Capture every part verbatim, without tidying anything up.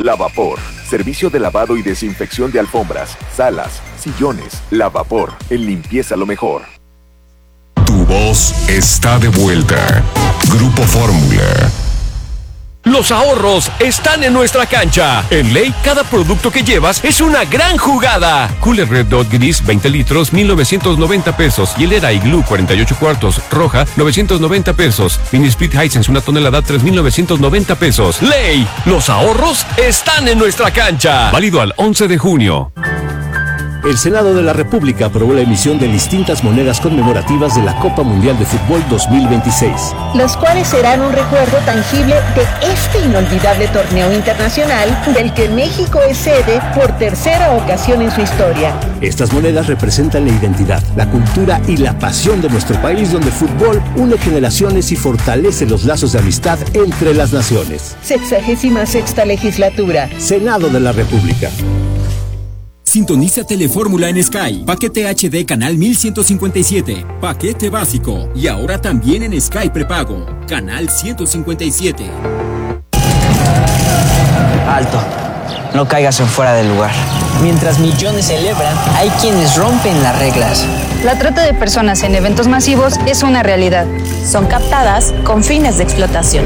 Lavapor, servicio de lavado y desinfección de alfombras, salas, sillones. Lavapor, en limpieza lo mejor. Tu voz está de vuelta. Grupo Fórmula. Los ahorros están en nuestra cancha. En Ley, cada producto que llevas es una gran jugada. Cooler Red Dot Gris veinte litros, mil novecientos noventa pesos. Hielera Igloo cuarenta y ocho cuartos, roja, novecientos noventa pesos. Mini Split Hisense una tonelada, tres mil novecientos noventa pesos. Ley, los ahorros están en nuestra cancha. Válido al once de junio. El Senado de la República aprobó la emisión de distintas monedas conmemorativas de la Copa Mundial de Fútbol dos mil veintiséis. Los cuales serán un recuerdo tangible de este inolvidable torneo internacional del que México es sede por tercera ocasión en su historia. Estas monedas representan la identidad, la cultura y la pasión de nuestro país, donde el fútbol une generaciones y fortalece los lazos de amistad entre las naciones. Sexagésima sexta legislatura. Senado de la República. Sintoniza Telefórmula en Sky. Paquete H D canal mil ciento cincuenta y siete. Paquete básico. Y ahora también en Sky prepago. Canal ciento cincuenta y siete. Alto. No caigas en fuera del lugar. Mientras millones celebran, hay quienes rompen las reglas. La trata de personas en eventos masivos es una realidad. Son captadas con fines de explotación.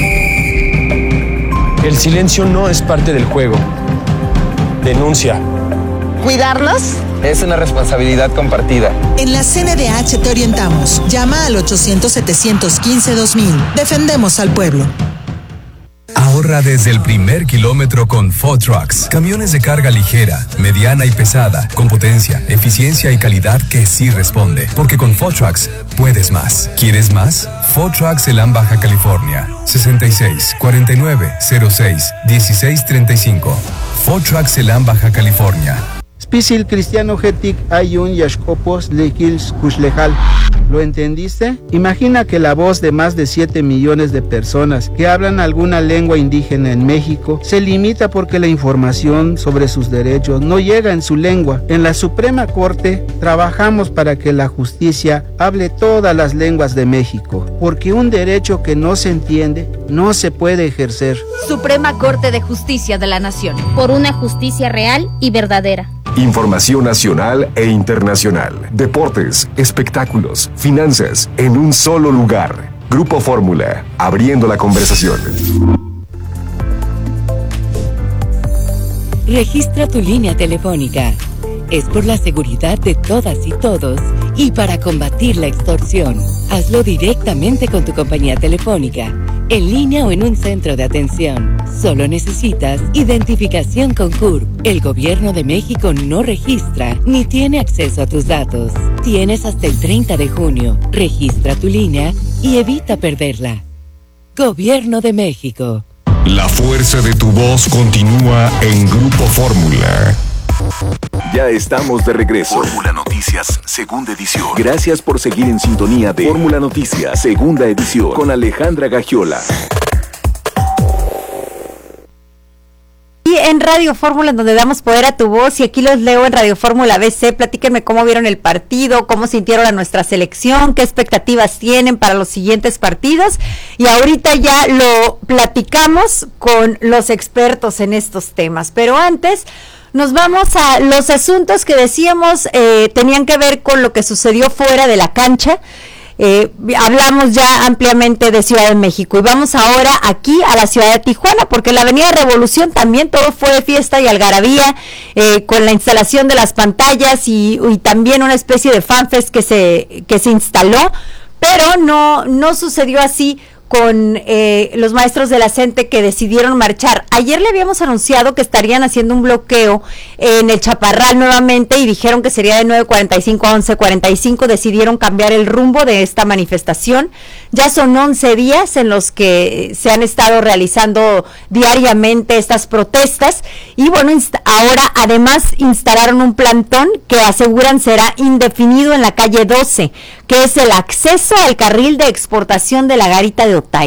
El silencio no es parte del juego. Denuncia. ¿Cuidarnos? Es una responsabilidad compartida. En la C N D H te orientamos. Llama al ochocientos, setecientos quince, dos mil. Defendemos al pueblo. Ahorra desde el primer kilómetro con Ford Trucks. Camiones de carga ligera, mediana y pesada, con potencia, eficiencia y calidad que sí responde. Porque con Ford Trucks puedes más. ¿Quieres más? Ford Trucks Elan Baja California. sesenta y seis, cuarenta y nueve, cero seis, dieciséis treinta y cinco. Ford Trucks Elan Baja California. Spisil Cristiano Getic Ayun Yashkopos Lekils Kushlejal. ¿Lo entendiste? Imagina que la voz de más de siete millones de personas que hablan alguna lengua indígena en México se limita porque la información sobre sus derechos no llega en su lengua. En la Suprema Corte trabajamos para que la justicia hable todas las lenguas de México, porque un derecho que no se entiende no se puede ejercer. Suprema Corte de Justicia de la Nación. Por una justicia real y verdadera. Información nacional e internacional. Deportes, espectáculos, finanzas, en un solo lugar. Grupo Fórmula, abriendo la conversación. Registra tu línea telefónica. Es por la seguridad de todas y todos y para combatir la extorsión. Hazlo directamente con tu compañía telefónica, en línea o en un centro de atención. Solo necesitas identificación con C U R P. El Gobierno de México no registra ni tiene acceso a tus datos. Tienes hasta el treinta de junio. Registra tu línea y evita perderla. Gobierno de México. La fuerza de tu voz continúa en Grupo Fórmula. Ya estamos de regreso. Fórmula Noticias, segunda edición. Gracias por seguir en sintonía de Fórmula Noticias, segunda edición, con Alejandra Gagiola. Y en Radio Fórmula, en donde damos poder a tu voz, y aquí los leo en Radio Fórmula B C. Platíquenme cómo vieron el partido, cómo sintieron a nuestra selección, qué expectativas tienen para los siguientes partidos. Y ahorita ya lo platicamos con los expertos en estos temas. Pero antes nos vamos a los asuntos que decíamos eh, tenían que ver con lo que sucedió fuera de la cancha. Eh, hablamos ya ampliamente de Ciudad de México y vamos ahora aquí a la ciudad de Tijuana, porque en la Avenida Revolución también todo fue de fiesta y algarabía, eh, con la instalación de las pantallas y, y también una especie de fanfest que se que se instaló, pero no no sucedió así con eh, los maestros de la CENTE, que decidieron marchar. Ayer le habíamos anunciado que estarían haciendo un bloqueo en el Chaparral nuevamente y dijeron que sería de nueve cuarenta y cinco a once cuarenta y cinco. Decidieron cambiar el rumbo de esta manifestación. Ya son once días en los que se han estado realizando diariamente estas protestas y bueno, inst- ahora además instalaron un plantón que aseguran será indefinido en la calle doce, que es el acceso al carril de exportación de la Garita de Otay.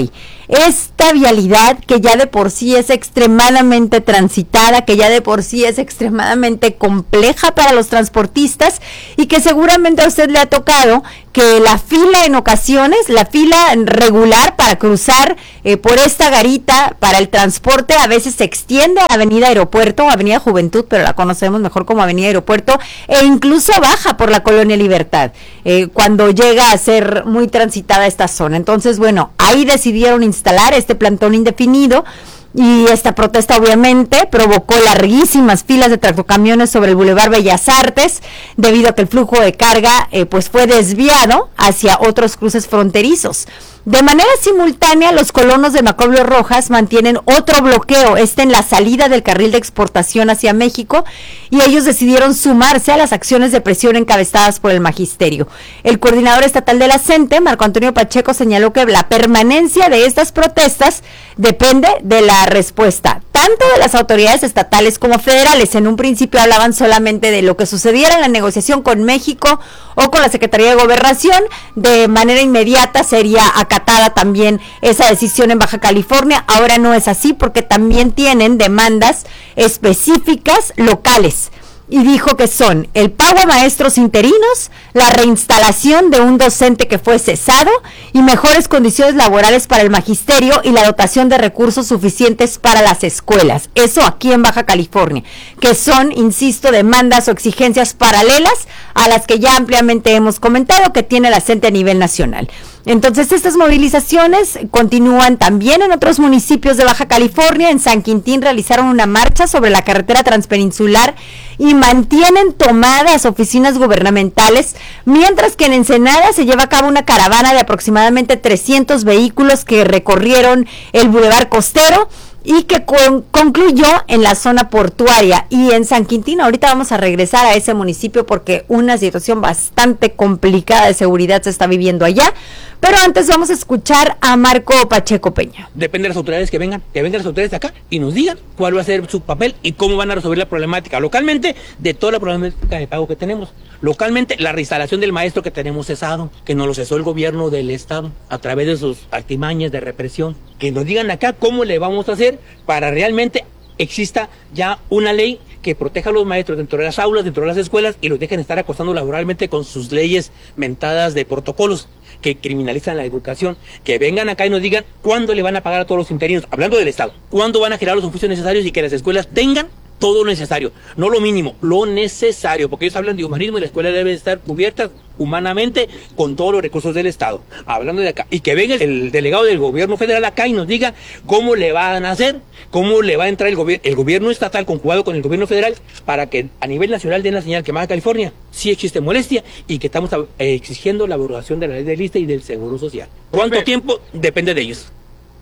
esta vialidad que ya de por sí es extremadamente transitada, que ya de por sí es extremadamente compleja para los transportistas y que seguramente a usted le ha tocado que la fila en ocasiones, la fila regular para cruzar eh, por esta garita para el transporte a veces se extiende a Avenida Aeropuerto, Avenida Juventud, pero la conocemos mejor como Avenida Aeropuerto, e incluso baja por la Colonia Libertad, eh, cuando llega a ser muy transitada esta zona. Entonces, bueno, ahí decidieron instalar este plantón indefinido. Y esta protesta obviamente provocó larguísimas filas de tractocamiones sobre el Boulevard Bellas Artes, debido a que el flujo de carga eh, pues fue desviado hacia otros cruces fronterizos. De manera simultánea, los colonos de Maclovio Rojas mantienen otro bloqueo, este en la salida del carril de exportación hacia México, y ellos decidieron sumarse a las acciones de presión encabezadas por el magisterio. El coordinador estatal de la CENTE, Marco Antonio Pacheco, señaló que la permanencia de estas protestas depende de la respuesta, tanto de las autoridades estatales como federales. En un principio hablaban solamente de lo que sucediera en la negociación con México o con la Secretaría de Gobernación. De manera inmediata sería acatada también esa decisión en Baja California. Ahora no es así porque también tienen demandas específicas locales. Y dijo que son el pago a maestros interinos, la reinstalación de un docente que fue cesado y mejores condiciones laborales para el magisterio y la dotación de recursos suficientes para las escuelas. Eso aquí en Baja California, que son, insisto, demandas o exigencias paralelas a las que ya ampliamente hemos comentado que tiene la CENTE a nivel nacional. Entonces, estas movilizaciones continúan también en otros municipios de Baja California. En San Quintín realizaron una marcha sobre la carretera transpeninsular y mantienen tomadas oficinas gubernamentales, mientras que en Ensenada se lleva a cabo una caravana de aproximadamente trescientos vehículos que recorrieron el Boulevard Costero y que con, concluyó en la zona portuaria. Y en San Quintín ahorita vamos a regresar a ese municipio porque una situación bastante complicada de seguridad se está viviendo allá, pero antes vamos a escuchar a Marco Pacheco Peña. Depende de las autoridades que vengan, que vengan las autoridades de acá y nos digan cuál va a ser su papel y cómo van a resolver la problemática localmente de toda la problemática de pago que tenemos. Localmente, la reinstalación del maestro que tenemos cesado, que nos lo cesó el gobierno del estado a través de sus artimañas de represión. Que nos digan acá cómo le vamos a hacer para realmente exista ya una ley que proteja a los maestros dentro de las aulas, dentro de las escuelas, y los dejen estar acosando laboralmente con sus leyes mentadas de protocolos que criminalizan la educación. Que vengan acá y nos digan cuándo le van a pagar a todos los interinos, hablando del Estado, cuándo van a generar los oficios necesarios y que las escuelas tengan todo lo necesario, no lo mínimo, lo necesario, porque ellos hablan de humanismo y la escuela debe estar cubierta humanamente con todos los recursos del Estado. Hablando de acá, y que venga el delegado del gobierno federal acá y nos diga cómo le van a hacer, cómo le va a entrar el gobierno, el gobierno estatal conjugado con el gobierno federal, para que a nivel nacional den la señal que Baja California sí existe molestia y que estamos eh, exigiendo la abrogación de la ley de lista y del seguro social. ¿Cuánto tiempo? Depende de ellos.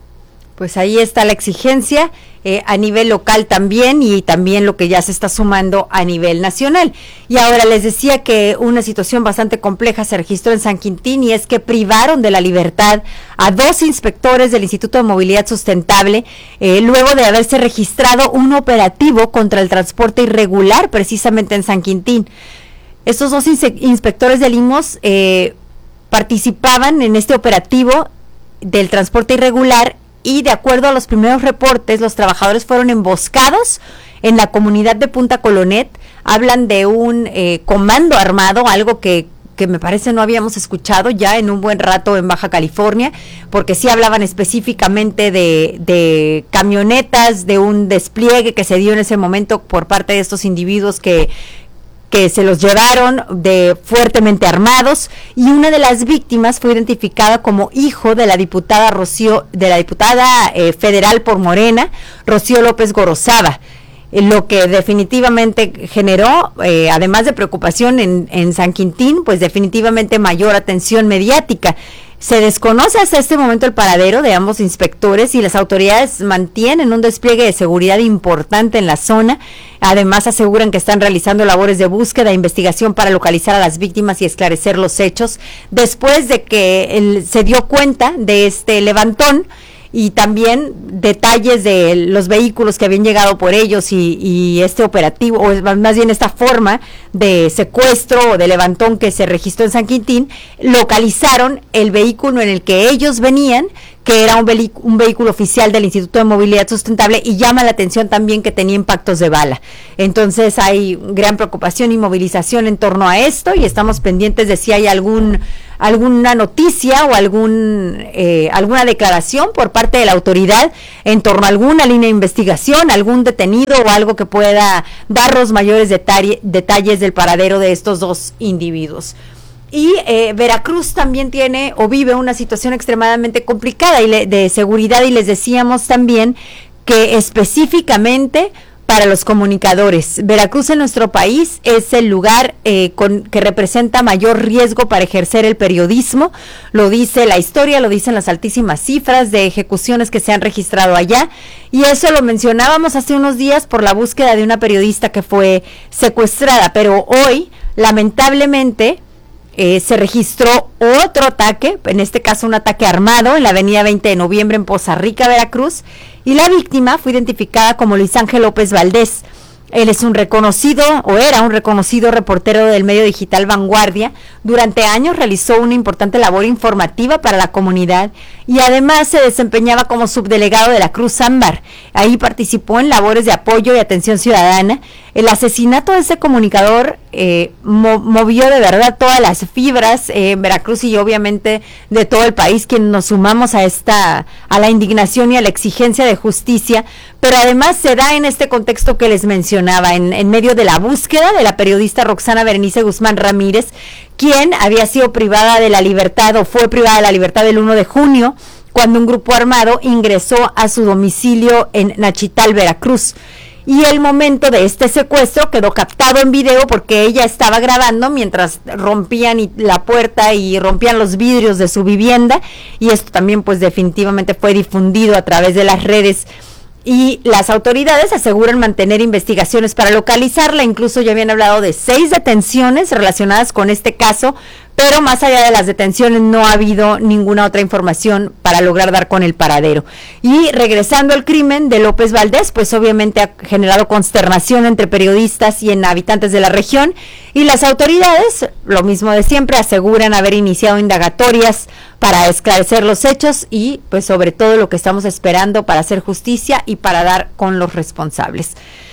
Pues ahí está la exigencia eh, a nivel local también, y también lo que ya se está sumando a nivel nacional. Y ahora les decía que una situación bastante compleja se registró en San Quintín, y es que privaron de la libertad a dos inspectores del Instituto de Movilidad Sustentable eh, luego de haberse registrado un operativo contra el transporte irregular precisamente en San Quintín. Estos dos inspectores del I M O S eh, participaban en este operativo del transporte irregular, y de acuerdo a los primeros reportes, los trabajadores fueron emboscados en la comunidad de Punta Colonet. Hablan de un eh, comando armado, algo que, que me parece no habíamos escuchado ya en un buen rato en Baja California, porque sí hablaban específicamente de, de camionetas, de un despliegue que se dio en ese momento por parte de estos individuos que que se los llevaron de fuertemente armados, y una de las víctimas fue identificada como hijo de la diputada Rocío, de la diputada eh, federal por Morena, Rocío López Gorosaba, eh, lo que definitivamente generó, eh, además de preocupación en, en San Quintín, pues definitivamente mayor atención mediática. Se desconoce hasta este momento el paradero de ambos inspectores, y las autoridades mantienen un despliegue de seguridad importante en la zona. Además, aseguran que están realizando labores de búsqueda e investigación para localizar a las víctimas y esclarecer los hechos, después de que él se dio cuenta de este levantón, y también detalles de los vehículos que habían llegado por ellos y, y este operativo, o más bien esta forma de secuestro o de levantón que se registró en San Quintín. Localizaron el vehículo en el que ellos venían, que era un, veli- un vehículo oficial del Instituto de Movilidad Sustentable, y llama la atención también que tenía impactos de bala. Entonces hay gran preocupación y movilización en torno a esto, y estamos pendientes de si hay algún alguna noticia o algún eh, alguna declaración por parte de la autoridad en torno a alguna línea de investigación, algún detenido o algo que pueda darnos mayores detalle, detalles del paradero de estos dos individuos. Y eh, Veracruz también tiene o vive una situación extremadamente complicada y le, de seguridad, y les decíamos también que específicamente para los comunicadores, Veracruz en nuestro país es el lugar eh, con, que representa mayor riesgo para ejercer el periodismo. Lo dice la historia, lo dicen las altísimas cifras de ejecuciones que se han registrado allá, y eso lo mencionábamos hace unos días por la búsqueda de una periodista que fue secuestrada, pero hoy lamentablemente Eh, se registró otro ataque, en este caso un ataque armado en la avenida veinte de noviembre en Poza Rica, Veracruz, y la víctima fue identificada como Luis Ángel López Valdés. Él es un reconocido, o era un reconocido reportero del medio digital Vanguardia. Durante años realizó una importante labor informativa para la comunidad y además se desempeñaba como subdelegado de la Cruz Ámbar. Ahí participó en labores de apoyo y atención ciudadana. El asesinato de ese comunicador eh, mo- movió de verdad todas las fibras eh, en Veracruz y obviamente de todo el país, quienes nos sumamos a esta, a la indignación y a la exigencia de justicia, pero además se da en este contexto que les mencionaba, en, en medio de la búsqueda de la periodista Roxana Berenice Guzmán Ramírez, quien había sido privada de la libertad o fue privada de la libertad el primero de junio, cuando un grupo armado ingresó a su domicilio en Nachital, Veracruz. Y el momento de este secuestro quedó captado en video porque ella estaba grabando mientras rompían y, la puerta y rompían los vidrios de su vivienda, y esto también pues definitivamente fue difundido a través de las redes. Y las autoridades aseguran mantener investigaciones para localizarla, incluso ya habían hablado de seis detenciones relacionadas con este caso, pero más allá de las detenciones no ha habido ninguna otra información para lograr dar con el paradero. Y regresando al crimen de López Valdés, pues obviamente ha generado consternación entre periodistas y en habitantes de la región, y las autoridades, lo mismo de siempre, aseguran haber iniciado indagatorias para esclarecer los hechos y pues sobre todo lo que estamos esperando para hacer justicia y para dar con los responsables.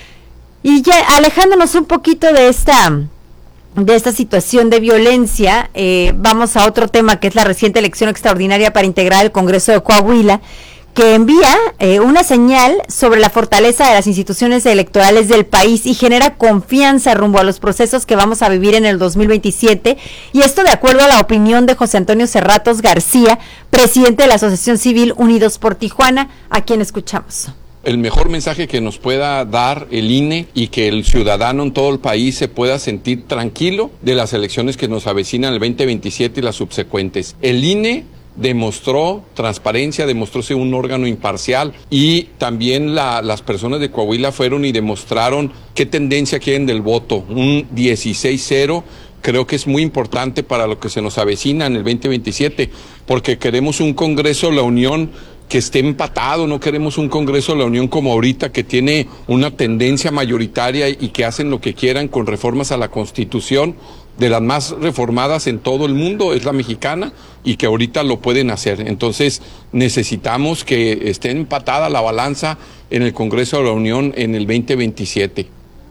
Y ya alejándonos un poquito de esta de esta situación de violencia, eh, vamos a otro tema, que es la reciente elección extraordinaria para integrar el Congreso de Coahuila, que envía eh, una señal sobre la fortaleza de las instituciones electorales del país y genera confianza rumbo a los procesos que vamos a vivir en el dos mil veintisiete, y esto de acuerdo a la opinión de José Antonio Cerratos García, presidente de la Asociación Civil Unidos por Tijuana, a quien escuchamos. El mejor mensaje que nos pueda dar el I N E y que el ciudadano en todo el país se pueda sentir tranquilo de las elecciones que nos avecinan el veinte veintisiete y las subsecuentes. El I N E demostró transparencia, demostró ser un órgano imparcial, y también la, las personas de Coahuila fueron y demostraron qué tendencia quieren del voto, un dieciséis cero. Creo que es muy importante para lo que se nos avecina en el veinte veintisiete, porque queremos un Congreso de la Unión que esté empatado, no queremos un Congreso de la Unión como ahorita, que tiene una tendencia mayoritaria y que hacen lo que quieran con reformas a la Constitución, de las más reformadas en todo el mundo, es la mexicana, y que ahorita lo pueden hacer. Entonces necesitamos que esté empatada la balanza en el Congreso de la Unión en el veinte veintisiete.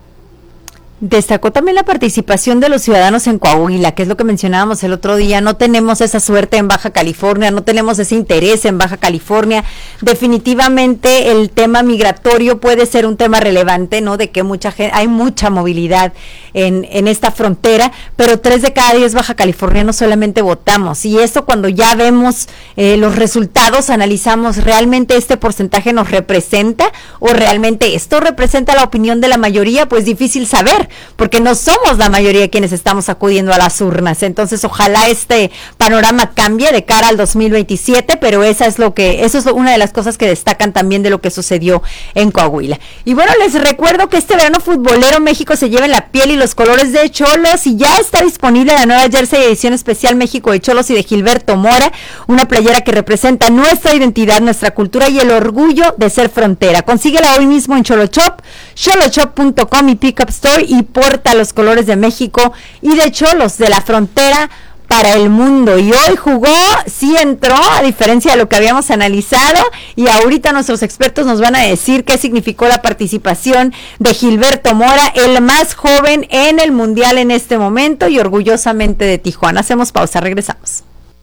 Destacó también la participación de los ciudadanos en Coahuila, que es lo que mencionábamos el otro día. No tenemos esa suerte en Baja California, no tenemos ese interés en Baja California. Definitivamente el tema migratorio puede ser un tema relevante, ¿no? De que mucha gente, hay mucha movilidad en, en esta frontera, pero tres de cada diez baja californianos solamente votamos. Y esto, cuando ya vemos eh, los resultados, analizamos, ¿realmente este porcentaje nos representa o realmente esto representa la opinión de la mayoría? Pues difícil saber, porque no somos la mayoría quienes estamos acudiendo a las urnas. Entonces ojalá este panorama cambie de cara al dos mil veintisiete, pero esa es lo que, eso es una de las cosas que destacan también de lo que sucedió en Coahuila. Y bueno, les recuerdo que este verano futbolero México se lleva en la piel y los colores de Cholos, y ya está disponible la nueva jersey edición especial México de Cholos y de Gilberto Mora, una playera que representa nuestra identidad, nuestra cultura y el orgullo de ser frontera. Consíguela hoy mismo en Cholo Shop, cholo shop punto com y Pickup Store, y porta los colores de México y de Cholos, de la frontera para el mundo, y hoy jugó, sí entró, a diferencia de lo que habíamos analizado, y ahorita nuestros expertos nos van a decir qué significó la participación de Gilberto Mora, el más joven en el Mundial en este momento y orgullosamente de Tijuana. Hacemos pausa, regresamos.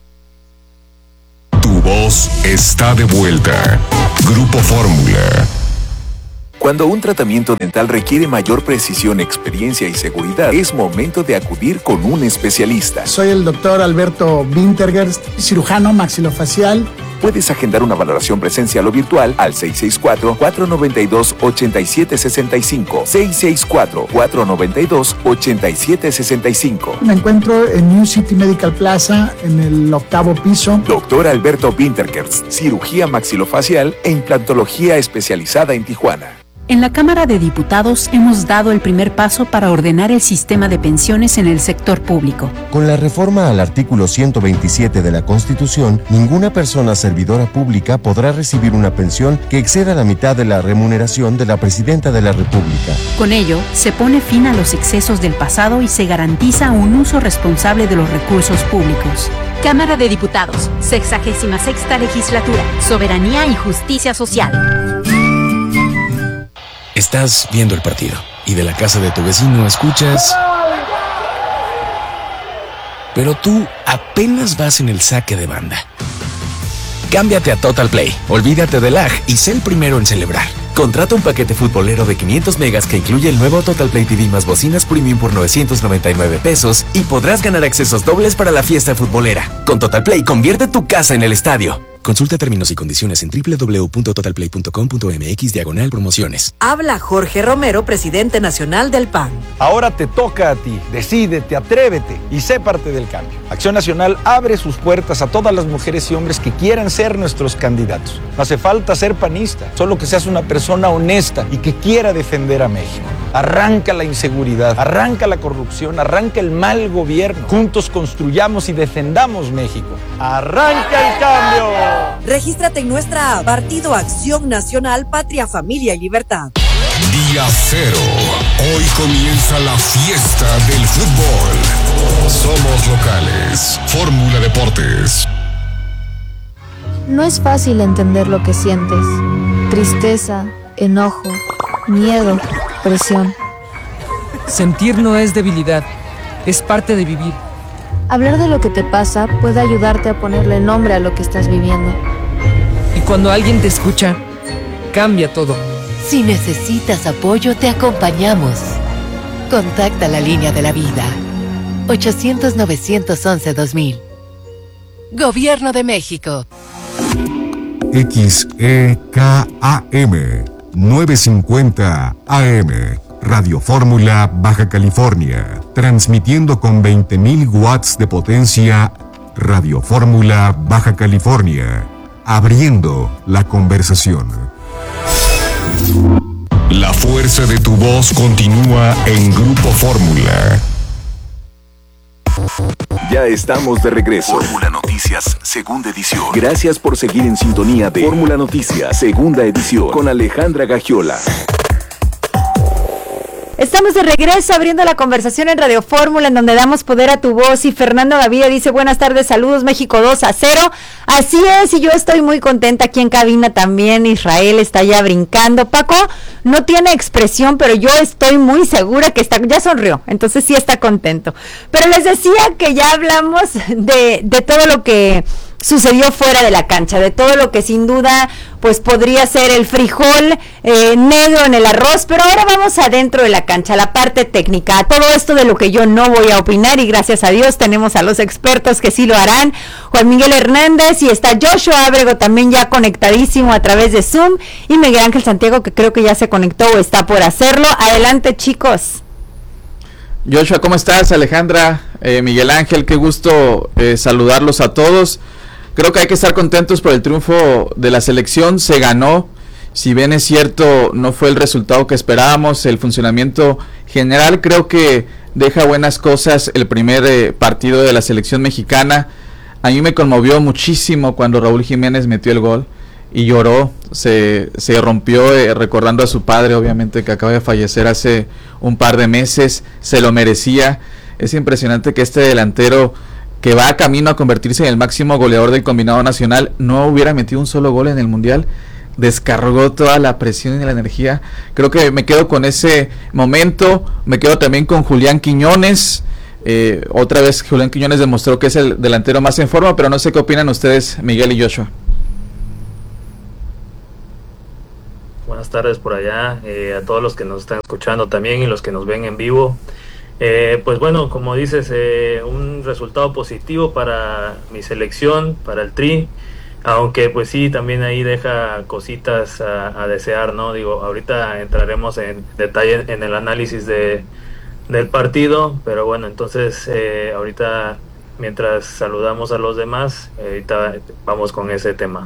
Tu voz está de vuelta. Grupo Fórmula. Cuando un tratamiento dental requiere mayor precisión, experiencia y seguridad, es momento de acudir con un especialista. Soy el doctor Alberto Wintergerst, cirujano maxilofacial. Puedes agendar una valoración presencial o virtual al seis seis cuatro, cuatro nueve dos, ocho siete seis cinco, seis seis cuatro, cuatro nueve dos, ocho siete seis cinco. Me encuentro en New City Medical Plaza, en el octavo piso. Doctor Alberto Wintergerst, cirugía maxilofacial e implantología especializada en Tijuana. En la Cámara de Diputados hemos dado el primer paso para ordenar el sistema de pensiones en el sector público. Con la reforma al artículo ciento veintisiete de la Constitución, ninguna persona servidora pública podrá recibir una pensión que exceda la mitad de la remuneración de la Presidenta de la República. Con ello, se pone fin a los excesos del pasado y se garantiza un uso responsable de los recursos públicos. Cámara de Diputados, sexagésima sexta legislatura, soberanía y justicia social. Estás viendo el partido y de la casa de tu vecino escuchas... Pero tú apenas vas en el saque de banda. Cámbiate a Total Play, olvídate del lag y sé el primero en celebrar. Contrata un paquete futbolero de quinientos megas que incluye el nuevo Total Play T V más bocinas premium por novecientos noventa y nueve pesos y podrás ganar accesos dobles para la fiesta futbolera. Con Total Play, convierte tu casa en el estadio. Consulta términos y condiciones en doble u doble u doble u punto total play punto com punto m x diagonal promociones. Habla Jorge Romero, presidente nacional del P A N. Ahora te toca a ti. Decídete, atrévete y sé parte del cambio. Acción Nacional abre sus puertas a todas las mujeres y hombres que quieran ser nuestros candidatos. No hace falta ser panista, solo que seas una persona honesta y que quiera defender a México. Arranca la inseguridad, arranca la corrupción, arranca el mal gobierno. Juntos construyamos y defendamos México. ¡Arranca el cambio! Regístrate en nuestra app Partido Acción Nacional, Patria, Familia y Libertad. Día cero. Hoy comienza la fiesta del fútbol. Somos locales. Fórmula Deportes. No es fácil entender lo que sientes. Tristeza, enojo, miedo, presión. Sentir no es debilidad, es parte de vivir. Hablar de lo que te pasa puede ayudarte a ponerle nombre a lo que estás viviendo. Y cuando alguien te escucha, cambia todo. Si necesitas apoyo, te acompañamos. Contacta la línea de la vida. ochocientos, novecientos once, dos mil. Gobierno de México. X E K A M novecientos cincuenta A M. Radio Fórmula Baja California, transmitiendo con veinte mil watts de potencia. Radio Fórmula Baja California, abriendo la conversación. La fuerza de tu voz continúa en Grupo Fórmula. Ya estamos de regreso. Fórmula Noticias, segunda edición. Gracias por seguir en sintonía de Fórmula Noticias, segunda edición, con Alejandra Gagiola. Estamos de regreso abriendo la conversación en Radio Fórmula, en donde damos poder a tu voz, y Fernando Gaviria dice: buenas tardes, saludos, México dos a cero. Así es, y yo estoy muy contenta aquí en cabina también. Israel está ya brincando. Paco no tiene expresión, pero yo estoy muy segura que está, ya sonrió, entonces sí está contento. Pero les decía que ya hablamos de, de todo lo que sucedió fuera de la cancha, de todo lo que sin duda pues podría ser el frijol eh, negro en el arroz, pero ahora vamos adentro de la cancha, la parte técnica, a todo esto de lo que yo no voy a opinar, y gracias a Dios tenemos a los expertos que sí lo harán. Juan Miguel Hernández, y está Joshua Ábrego también ya conectadísimo a través de Zoom, y Miguel Ángel Santiago, que creo que ya se conectó o está por hacerlo. Adelante, chicos. Joshua, ¿cómo estás? Alejandra, eh, Miguel Ángel, qué gusto eh, saludarlos a todos. Creo que hay que estar contentos por el triunfo de la selección. Se ganó, si bien es cierto, no fue el resultado que esperábamos. El funcionamiento general creo que deja buenas cosas el primer eh, partido de la selección mexicana. A mí me conmovió muchísimo cuando Raúl Jiménez metió el gol y lloró, se, se rompió eh, recordando a su padre, obviamente, que acaba de fallecer hace un par de meses. Se lo merecía. Es impresionante que este delantero que va camino a convertirse en el máximo goleador del combinado nacional, no hubiera metido un solo gol en el Mundial. Descargó toda la presión y la energía. Creo que me quedo con ese momento. Me quedo también con Julián Quiñones. Eh, otra vez Julián Quiñones demostró que es el delantero más en forma, pero no sé qué opinan ustedes, Miguel y Joshua. Buenas tardes por allá, eh, a todos los que nos están escuchando también y los que nos ven en vivo. Eh, pues bueno, como dices, eh, un resultado positivo para mi selección, para el Tri. Aunque pues sí, también ahí deja cositas a, a desear, ¿no? Digo, ahorita entraremos en detalle en el análisis de del partido, pero bueno, entonces eh, ahorita mientras saludamos a los demás, eh, ahorita vamos con ese tema.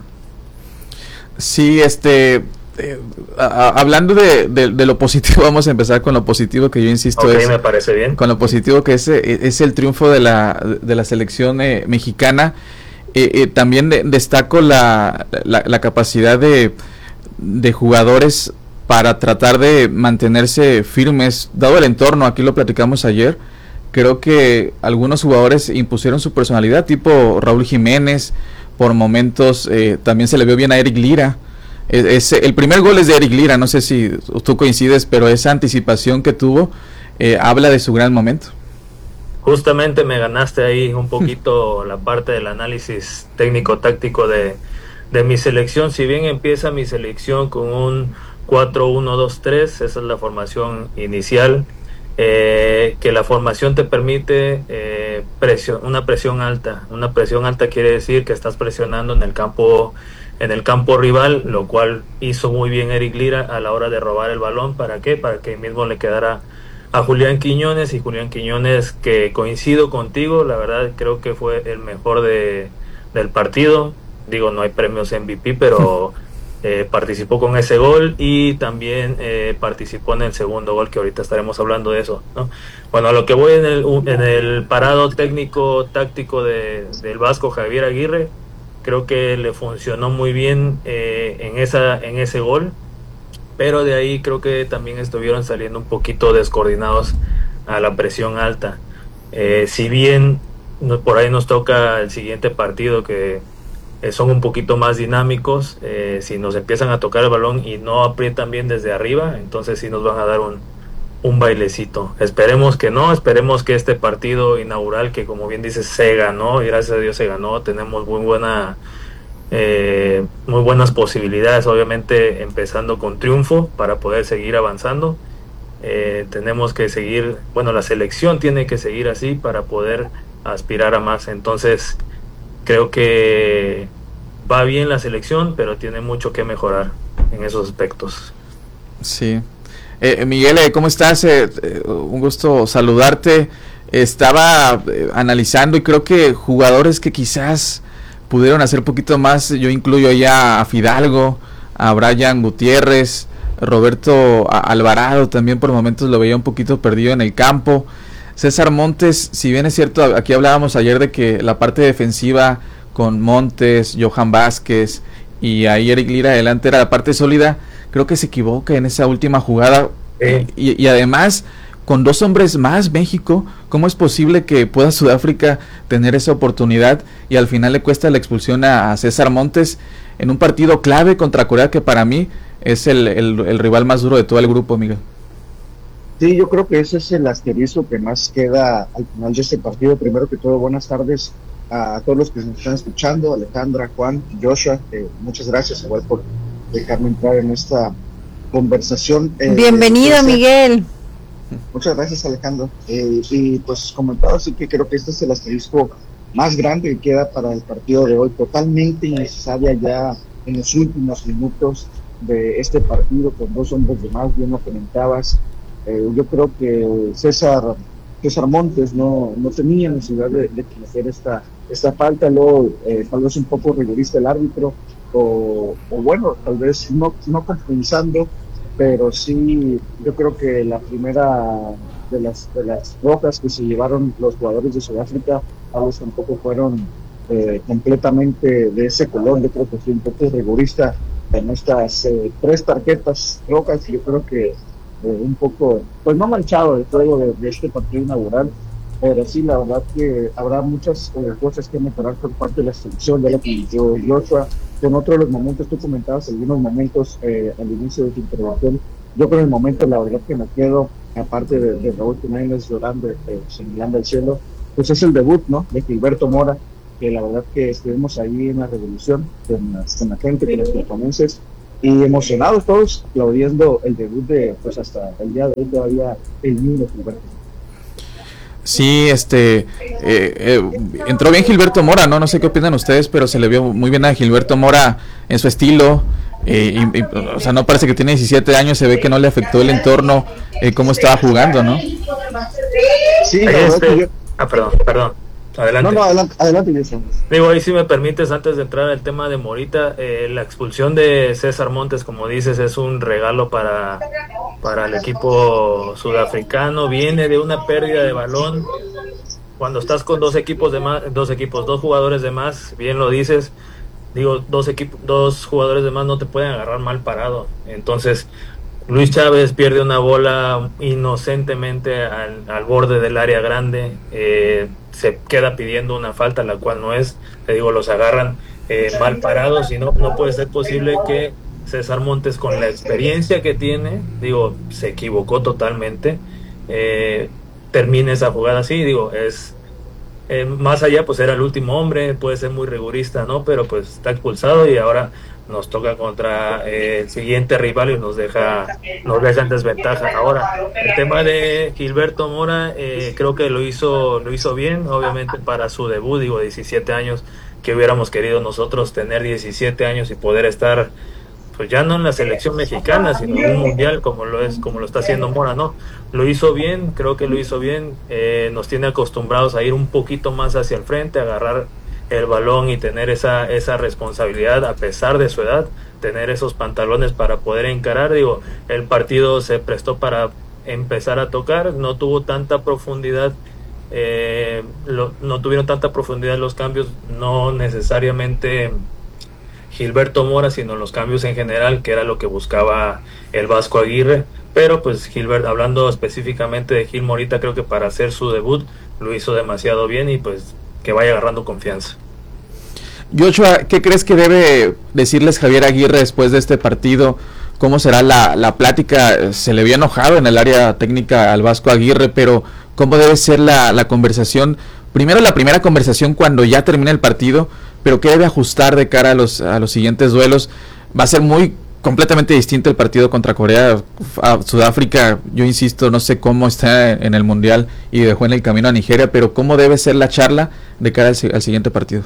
Sí, este... Eh, a, a, hablando de, de, de lo positivo, vamos a empezar con lo positivo, que yo insisto okay, es, me parece bien. Con lo positivo que es, es el triunfo de la, de la selección eh, mexicana. Eh, eh, también de, destaco la, la, la capacidad de, de jugadores para tratar de mantenerse firmes, dado el entorno. Aquí lo platicamos ayer. Creo que algunos jugadores impusieron su personalidad, tipo Raúl Jiménez. Por momentos eh, también se le vio bien a Eric Lira. Es, es, el primer gol es de Eric Lira, no sé si tú coincides, pero esa anticipación que tuvo eh, habla de su gran momento. Justamente me ganaste ahí un poquito la parte del análisis técnico-táctico de, de mi selección. Si bien empieza mi selección con un cuatro uno dos tres, esa es la formación inicial, eh, que la formación te permite eh, presión, una presión alta. Una presión alta quiere decir que estás presionando en el campo en el campo rival, lo cual hizo muy bien Eric Lira a la hora de robar el balón. ¿Para qué? Para que mismo le quedara a Julián Quiñones, y Julián Quiñones, que coincido contigo, la verdad creo que fue el mejor de, del partido. Digo, no hay premios M V P, pero eh, participó con ese gol y también eh, participó en el segundo gol, que ahorita estaremos hablando de eso, ¿no? Bueno, a lo que voy en el, en el parado técnico táctico de, del Vasco Javier Aguirre, creo que le funcionó muy bien eh, en, esa, en ese gol. Pero de ahí creo que también estuvieron saliendo un poquito descoordinados a la presión alta. Eh, si bien no, por ahí nos toca el siguiente partido, que eh, son un poquito más dinámicos, eh, si nos empiezan a tocar el balón y no aprietan bien desde arriba, entonces sí nos van a dar un, un bailecito. Esperemos que no, esperemos que este partido inaugural, que como bien dices se ganó, y gracias a Dios se ganó, tenemos muy buena... Eh, muy buenas posibilidades, obviamente empezando con triunfo para poder seguir avanzando. Eh, tenemos que seguir, bueno, la selección tiene que seguir así para poder aspirar a más. Entonces creo que va bien la selección, pero tiene mucho que mejorar en esos aspectos. Sí. Eh, Miguel, ¿cómo estás? Eh, eh, un gusto saludarte. Estaba eh, analizando y creo que jugadores que quizás pudieron hacer un poquito más. Yo incluyo ya a Fidalgo, a Brian Gutiérrez, Roberto Alvarado también por momentos lo veía un poquito perdido en el campo. César Montes, si bien es cierto, aquí hablábamos ayer de que la parte defensiva con Montes, Johan Vázquez y ahí Eric Lira adelante era la parte sólida, creo que se equivoca en esa última jugada. Eh, y, y además, con dos hombres más, México, ¿cómo es posible que pueda Sudáfrica tener esa oportunidad y al final le cuesta la expulsión a, a César Montes en un partido clave contra Corea, que para mí es el, el, el rival más duro de todo el grupo, Miguel? Sí, yo creo que ese es el asterisco que más queda al final de este partido. Primero que todo, buenas tardes a todos los que nos están escuchando, Alejandra, Juan, Joshua, eh, muchas gracias igual por dejarme entrar en esta conversación. Eh, Bienvenido, Miguel. Muchas gracias, Alejandro. Eh, y pues comentaba, así que creo que este es el asterisco más grande que queda para el partido de hoy, totalmente innecesaria ya en los últimos minutos de este partido, con dos hombres de más, bien lo comentabas. Eh, yo creo que César César Montes no, no tenía necesidad de, de cometer esta, esta falta, luego eh, tal vez un poco rigorista el árbitro, o, o bueno, tal vez no, no compensando, pero sí, yo creo que la primera de las, de las rojas que se llevaron los jugadores de Sudáfrica, a veces tampoco fueron eh, completamente de ese color. Yo creo que fue un poco rigorista en estas eh, tres tarjetas rojas. Yo creo que eh, un poco, pues no manchado el juego de, de este partido inaugural, pero sí, la verdad que habrá muchas eh, cosas que mejorar por parte de la selección, de lo que dijo Joshua. Con otro de los momentos, tú comentabas algunos momentos eh, al inicio de tu intervención. Yo con el momento, la verdad que me quedo, aparte de, de Raúl Jiménez llorando, eh, señalando al cielo, pues es el debut, ¿no?, de Gilberto Mora, que la verdad que estuvimos ahí en la revolución con la, con la gente, con los japoneses, y emocionados todos, aplaudiendo el debut de, pues hasta el día de hoy todavía el niño Gilberto. Sí, este, eh, eh, entró bien Gilberto Mora, ¿no? No sé qué opinan ustedes, pero se le vio muy bien a Gilberto Mora en su estilo. Eh, y, y, o sea, no parece que tiene diecisiete años, se ve que no le afectó el entorno, eh, cómo estaba jugando, ¿no? Sí, este, yo... ah, perdón, perdón. Adelante. No, no, adelante, adelante. Digo, ahí si me permites, antes de entrar al tema de Morita, eh, la expulsión de César Montes, como dices, es un regalo para, para el equipo sudafricano. Viene de una pérdida de balón. Cuando estás con dos equipos de más, dos equipos, dos jugadores de más, bien lo dices, digo, dos equipos, dos jugadores de más no te pueden agarrar mal parado. Entonces, Luis Chávez pierde una bola inocentemente al, al borde del área grande, eh, se queda pidiendo una falta, la cual no es, te digo, los agarran eh, mal parados, y no, no puede ser posible que César Montes, con la experiencia que tiene, digo, se equivocó totalmente, eh, termine esa jugada así, digo, es eh, más allá, pues era el último hombre, puede ser muy rigurista, ¿no? Pero pues está expulsado y ahora nos toca contra eh, el siguiente rival y nos deja nos deja en desventaja. Ahora, el tema de Gilberto Mora, eh, creo que lo hizo lo hizo bien, obviamente para su debut, digo, diecisiete años, que hubiéramos querido nosotros tener diecisiete años y poder estar, pues ya no en la selección mexicana, sino en un mundial como lo es, como lo está haciendo Mora, ¿no? Lo hizo bien, creo que lo hizo bien, eh, nos tiene acostumbrados a ir un poquito más hacia el frente, a agarrar el balón y tener esa esa responsabilidad a pesar de su edad, tener esos pantalones para poder encarar. Digo, el partido se prestó para empezar a tocar, no tuvo tanta profundidad, eh, lo, no tuvieron tanta profundidad los cambios, no necesariamente Gilberto Mora, sino los cambios en general, que era lo que buscaba el Vasco Aguirre. Pero pues Gilbert, hablando específicamente de Gil Morita, creo que para hacer su debut lo hizo demasiado bien y pues que vaya agarrando confianza. Joshua, ¿qué crees que debe decirles Javier Aguirre después de este partido? ¿Cómo será la, la plática? Se le había enojado en el área técnica al Vasco Aguirre, pero ¿cómo debe ser la, la conversación? Primero la primera conversación cuando ya termina el partido, pero ¿qué debe ajustar de cara a los, a los siguientes duelos? Va a ser muy completamente distinto el partido contra Corea. A Sudáfrica, yo insisto, no sé cómo está en el Mundial y dejó en el camino a Nigeria, pero ¿cómo debe ser la charla de cara al, al siguiente partido?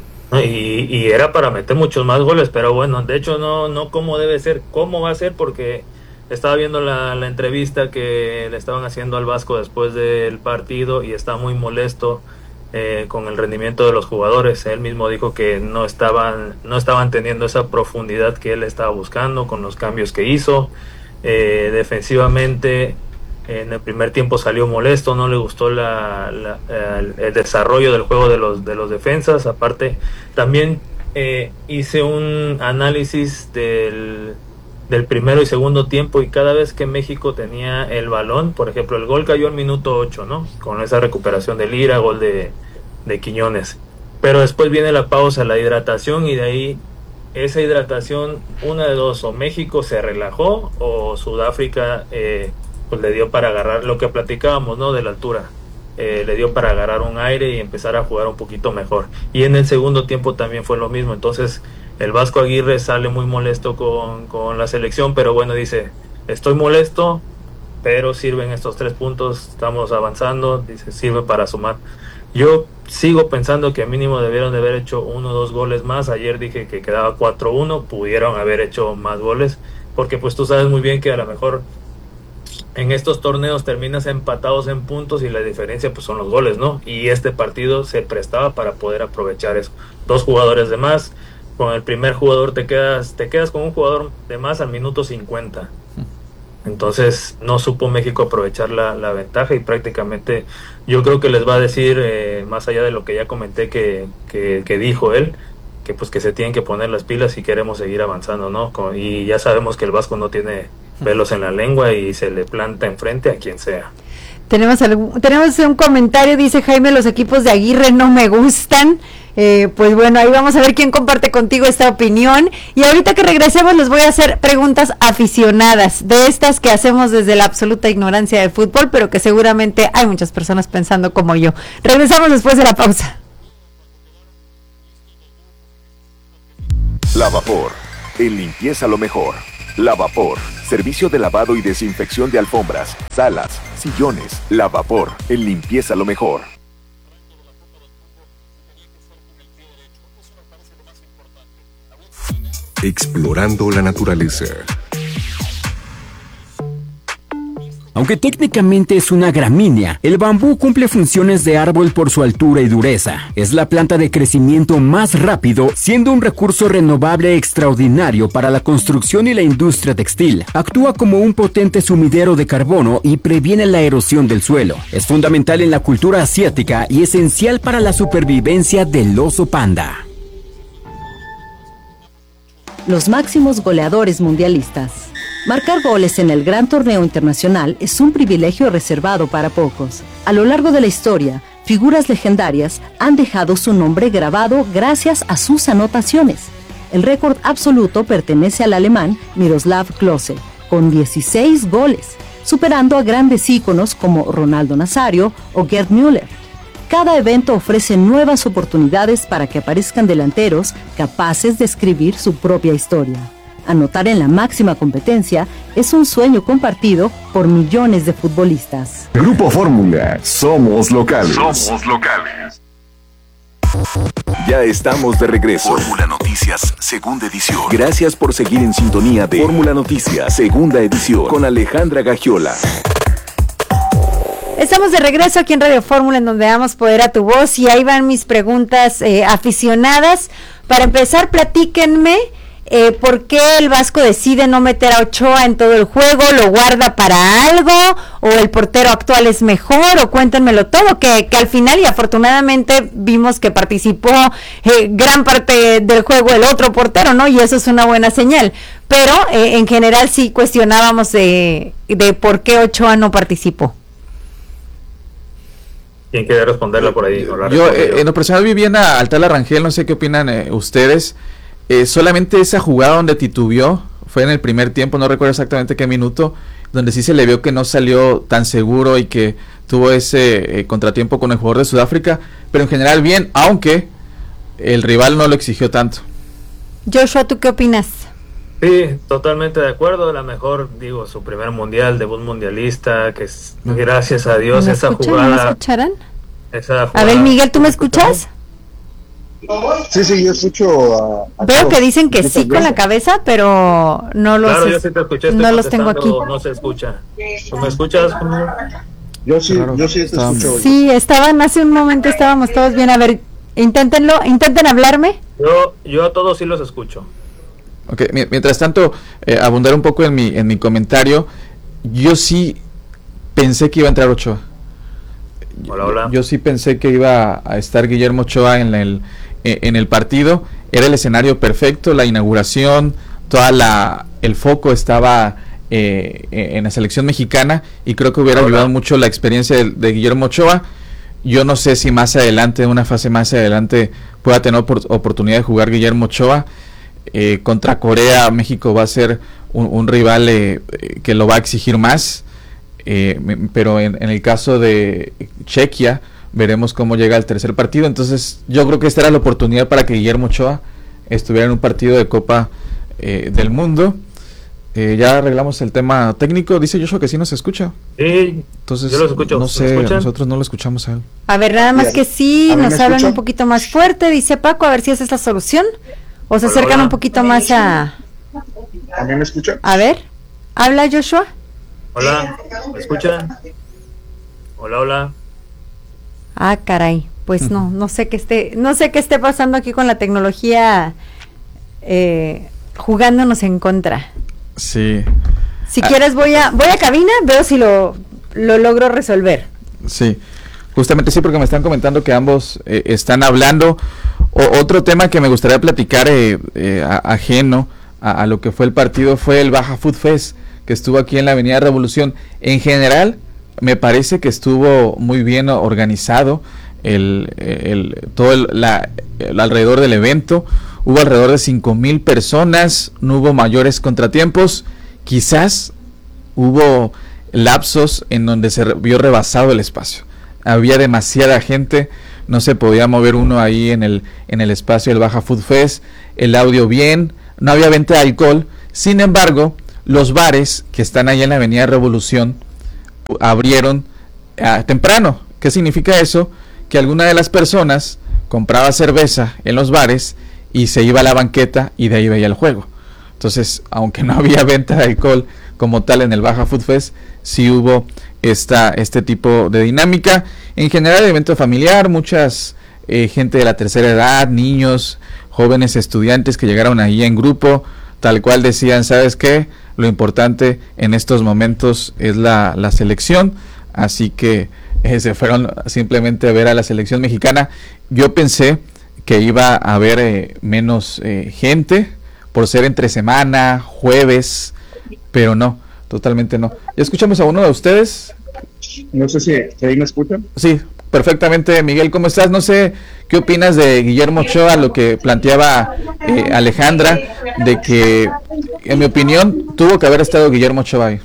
Y, y era para meter muchos más goles, pero bueno, de hecho no no cómo debe ser, cómo va a ser, porque estaba viendo la, la entrevista que le estaban haciendo al Vasco después del partido y está muy molesto eh, con el rendimiento de los jugadores. Él mismo dijo que no estaban no estaban teniendo esa profundidad que él estaba buscando con los cambios que hizo. Eh, defensivamente, en el primer tiempo salió molesto, no le gustó la, la, el, el desarrollo del juego de los de los defensas. Aparte, también eh, hice un análisis del, del primero y segundo tiempo, y cada vez que México tenía el balón, por ejemplo, el gol cayó al minuto ocho, ¿no? Con esa recuperación de Lira, gol de, de Quiñones. Pero después viene la pausa, la hidratación, y de ahí esa hidratación, una de dos, o México se relajó o Sudáfrica eh, pues le dio para agarrar lo que platicábamos, ¿no? De la altura, eh, le dio para agarrar un aire y empezar a jugar un poquito mejor. Y en el segundo tiempo también fue lo mismo. Entonces el Vasco Aguirre sale muy molesto con, con la selección, pero bueno, dice, estoy molesto, pero sirven estos tres puntos, estamos avanzando, dice, sirve para sumar. Yo sigo pensando que mínimo debieron de haber hecho uno o dos goles más. Ayer dije que quedaba cuatro uno, pudieron haber hecho más goles, porque pues tú sabes muy bien que a lo mejor en estos torneos terminas empatados en puntos y la diferencia pues son los goles, ¿no? Y este partido se prestaba para poder aprovechar eso. Dos jugadores de más, con el primer jugador te quedas te quedas con un jugador de más al minuto cincuenta. Entonces no supo México aprovechar la, la ventaja, y prácticamente yo creo que les va a decir, eh, más allá de lo que ya comenté que, que, que dijo él, que pues que se tienen que poner las pilas si queremos seguir avanzando, ¿no? Con, y ya sabemos que el Vasco no tiene pelos en la lengua y se le planta enfrente a quien sea. Tenemos, algún, tenemos un comentario, dice Jaime, los equipos de Aguirre no me gustan. Eh, pues bueno, ahí vamos a ver quién comparte contigo esta opinión. Y ahorita que regresemos les voy a hacer preguntas aficionadas, de estas que hacemos desde la absoluta ignorancia del fútbol, pero que seguramente hay muchas personas pensando como yo. Regresamos después de la pausa. Lavapor, en limpieza lo mejor. Lavapor, servicio de lavado y desinfección de alfombras, salas, sillones. Lavapor, en limpieza lo mejor. Explorando la naturaleza. Aunque técnicamente es una gramínea, el bambú cumple funciones de árbol por su altura y dureza. Es la planta de crecimiento más rápido, siendo un recurso renovable extraordinario para la construcción y la industria textil. Actúa como un potente sumidero de carbono y previene la erosión del suelo. Es fundamental en la cultura asiática y esencial para la supervivencia del oso panda. Los máximos goleadores mundialistas. Marcar goles en el gran torneo internacional es un privilegio reservado para pocos. A lo largo de la historia, figuras legendarias han dejado su nombre grabado gracias a sus anotaciones. El récord absoluto pertenece al alemán Miroslav Klose, con dieciséis goles, superando a grandes íconos como Ronaldo Nazario o Gerd Müller. Cada evento ofrece nuevas oportunidades para que aparezcan delanteros capaces de escribir su propia historia. Anotar en la máxima competencia es un sueño compartido por millones de futbolistas. Grupo Fórmula, somos locales. Somos locales. Ya estamos de regreso. Fórmula Noticias, segunda edición. Gracias por seguir en sintonía de Fórmula Noticias, segunda edición, con Alejandra Gagiola. Estamos de regreso aquí en Radio Fórmula, en donde damos poder a tu voz, y ahí van mis preguntas eh, aficionadas. Para empezar, platíquenme eh, por qué el Vasco decide no meter a Ochoa en todo el juego, lo guarda para algo, o el portero actual es mejor, o cuéntenmelo todo, que, que al final, y afortunadamente vimos que participó eh, gran parte del juego el otro portero, ¿no? Y eso es una buena señal, pero eh, en general sí cuestionábamos de, de por qué Ochoa no participó. ¿Quién quiere responderla por ahí? Yo, eh, en lo personal, vi bien a Altala Rangel, no sé qué opinan eh, ustedes. Eh, solamente esa jugada donde titubeó fue en el primer tiempo, no recuerdo exactamente qué minuto, donde sí se le vio que no salió tan seguro y que tuvo ese eh, contratiempo con el jugador de Sudáfrica, pero en general bien, aunque el rival no lo exigió tanto. Joshua, ¿tú qué opinas? Sí, totalmente de acuerdo. La mejor, digo, su primer mundial, debut mundialista, que es, gracias a Dios, ¿Me esa escuchan? jugada. ¿Me escucharán? Esa jugada, a ver, Miguel, ¿tú me escuchas? Sí, sí, yo escucho a, a Veo todos. que dicen que sí con la cabeza, pero no los, Claro, yo sí te escuché, estoy no los tengo aquí. contestando, no se escucha. ¿Tú me escuchas? Yo sí, Claro, yo sí te estábamos- escucho. Sí, estaban, hace un momento estábamos todos bien. A ver, inténtenlo, intenten hablarme. Yo, yo a todos sí los escucho. Okay, mi- mientras tanto, eh, abundar un poco en mi, en mi comentario, yo sí pensé que iba a entrar Ochoa. Hola, hola. Yo, yo sí pensé que iba a estar Guillermo Ochoa en el, eh, en el partido. Era el escenario perfecto, la inauguración, toda la el foco estaba eh, en la selección mexicana, y creo que hubiera Hola. ayudado mucho la experiencia de, de Guillermo Ochoa. Yo no sé si más adelante, una fase más adelante, pueda tener opor- oportunidad de jugar Guillermo Ochoa. Eh, contra Corea, México va a ser un, un rival eh, eh, que lo va a exigir más, eh, me- pero en, en el caso de Chequia veremos cómo llega el tercer partido. Entonces yo creo que esta era la oportunidad para que Guillermo Ochoa estuviera en un partido de Copa eh, del Mundo. Eh, ya arreglamos el tema técnico. Dice Joshua que sí nos escucha. Sí, Entonces yo los escucho. no ¿Me sé, escuchan? nosotros no lo escuchamos a él. A ver, nada más Bien. que sí, ¿A mí me nos hablan escuchan? un poquito más fuerte, dice Paco, a ver si esa es la solución. O se Hola, acercan hola. un poquito más a... ¿A mí me escuchan? A ver, habla Joshua. Hola, ¿me escuchan? Hola, hola. Ah, caray, pues no, no sé qué esté, no sé qué esté pasando aquí con la tecnología eh, jugándonos en contra. Sí, Si Ah. quieres voy a, voy a cabina, veo si lo, lo logro resolver. sí. Justamente sí, porque me están comentando que ambos eh, están hablando. O, otro tema que me gustaría platicar eh, eh, a- ajeno a, a lo que fue el partido fue el Baja Food Fest, que estuvo aquí en la Avenida Revolución. En general, me parece que estuvo muy bien organizado el, el todo el, la, el alrededor del evento. Hubo alrededor de cinco mil personas, no hubo mayores contratiempos. Quizás hubo lapsos en donde se vio rebasado el espacio. Había demasiada gente, no se podía mover uno ahí en el en el espacio del Baja Food Fest. El audio bien, no había venta de alcohol. Sin embargo, los bares que están ahí en la Avenida Revolución abrieron eh, temprano. ¿Qué significa eso? Que alguna de las personas compraba cerveza en los bares y se iba a la banqueta y de ahí veía el juego. Entonces, aunque no había venta de alcohol como tal en el Baja Food Fest, sí hubo esta, este tipo de dinámica. En general, el evento familiar, muchas eh, gente de la tercera edad, niños, jóvenes estudiantes que llegaron ahí en grupo, tal cual decían, ¿sabes qué? Lo importante en estos momentos es la, la selección, así que eh, se fueron simplemente a ver a la selección mexicana. Yo pensé que iba a haber eh, menos eh, gente por ser entre semana, jueves, pero no, totalmente no. ¿Ya escuchamos a uno de ustedes? No sé si, si ahí me escuchan. Sí, perfectamente. Miguel, ¿cómo estás? No sé qué opinas de Guillermo Ochoa, lo que planteaba eh, Alejandra, de que, en mi opinión, tuvo que haber estado Guillermo Ochoa ahí.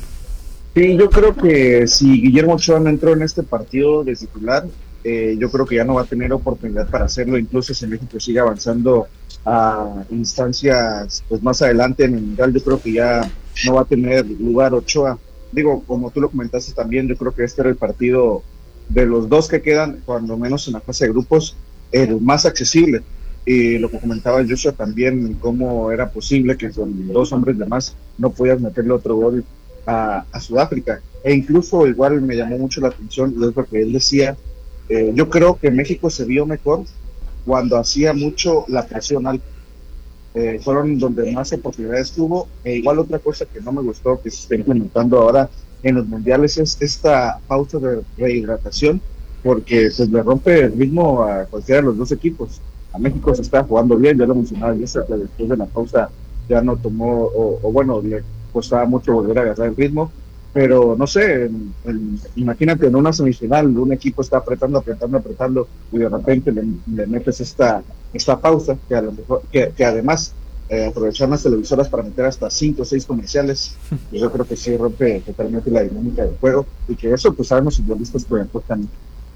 Sí, yo creo que si Guillermo Ochoa no entró en este partido de titular, eh, yo creo que ya no va a tener oportunidad para hacerlo, incluso si México sigue avanzando a instancias pues más adelante en el Mundial, yo creo que ya no va a tener lugar Ochoa. Digo, como tú lo comentaste también, yo creo que este era el partido de los dos que quedan, cuando menos en la fase de grupos, el más accesible. Y lo que comentaba Joshua también, cómo era posible que con dos hombres de más no podías meterle otro gol a, a Sudáfrica. E incluso igual me llamó mucho la atención, y es lo que él decía, eh, yo creo que México se vio mejor cuando hacía mucho la presión alta. Eh, fueron donde más oportunidades tuvo. E igual otra cosa que no me gustó que se está implementando ahora en los mundiales es esta pausa de rehidratación, porque pues le rompe el ritmo a cualquiera de los dos equipos. A México se está jugando bien, ya lo mencionaba, ya se, después de la pausa ya no tomó, o, o bueno, le costaba mucho volver a agarrar el ritmo, pero no sé, en, en, imagínate en una semifinal, un equipo está apretando, apretando, apretando, y de repente le, le metes esta, esta pausa, que a lo mejor, que, que además eh, aprovechar las televisoras para meter hasta cinco o seis comerciales, y yo creo que sí rompe totalmente la dinámica del juego, y que eso pues sabemos los futbolistas pues aportan.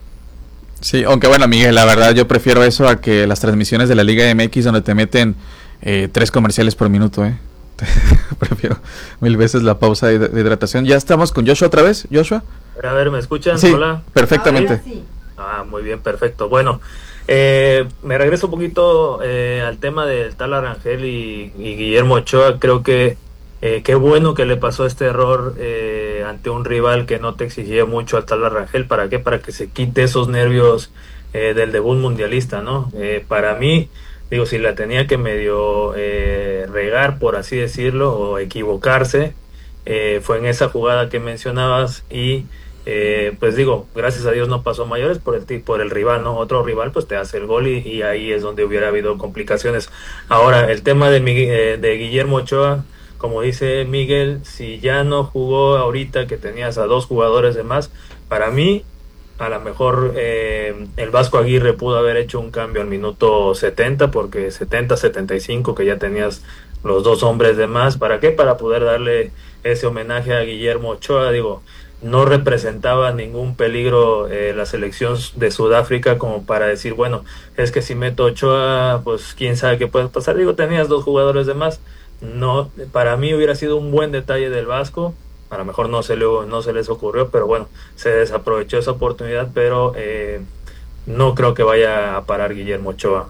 Sí, aunque bueno, Miguel, la verdad yo prefiero eso a que las transmisiones de la Liga M X donde te meten eh, tres comerciales por minuto, eh. Prefiero mil veces la pausa de, de hidratación. Ya estamos con Joshua otra vez, Joshua. A ver, ¿me escuchan? Sí, hola. Perfectamente. Ah, sí. Ah, muy bien, perfecto. Bueno, eh, me regreso un poquito eh, al tema del tal Arangel y, y Guillermo Ochoa. Creo que eh, qué bueno que le pasó este error eh, ante un rival que no te exigía mucho al tal Arangel. ¿Para qué? Para que se quite esos nervios eh, del debut mundialista, ¿no? Eh, para mí, digo, si la tenía que medio eh, regar, por así decirlo, o equivocarse, eh, fue en esa jugada que mencionabas y eh, pues digo, gracias a Dios no pasó a mayores por el por el rival, ¿no? Otro rival pues te hace el gol y, y ahí es donde hubiera habido complicaciones. Ahora, el tema de, eh, de Guillermo Ochoa, como dice Miguel, si ya no jugó ahorita que tenías a dos jugadores de más, para mí a lo mejor eh, el Vasco Aguirre pudo haber hecho un cambio al minuto setenta, porque setenta, setenta y cinco que ya tenías los dos hombres de más. ¿Para qué? Para poder darle ese homenaje a Guillermo Ochoa. Digo, no representaba ningún peligro eh, la selección de Sudáfrica como para decir, bueno, es que si meto Ochoa, pues quién sabe qué puede pasar. Digo, tenías dos jugadores de más. No, para mí hubiera sido un buen detalle del Vasco. A lo mejor no se, le, no se les ocurrió, pero bueno, se desaprovechó esa oportunidad, pero eh, no creo que vaya a parar Guillermo Ochoa.